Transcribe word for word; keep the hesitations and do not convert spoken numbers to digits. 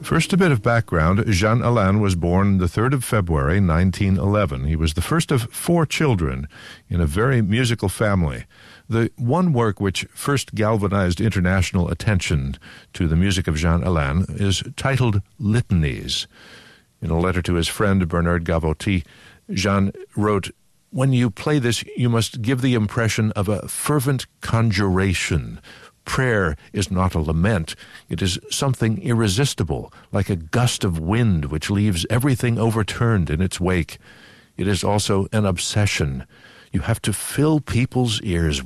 First, a bit of background. Jean Alain was born the third of February, nineteen eleven. He was the first of four children in a very musical family. The one work which first galvanized international attention to the music of Jean Alain is titled Litanies. In a letter to his friend Bernard Gavotti, Jean wrote, "When you play this, you must give the impression of a fervent conjuration. Prayer is not a lament. It is something irresistible, like a gust of wind which leaves everything overturned in its wake. It is also an obsession. You have to fill people's ears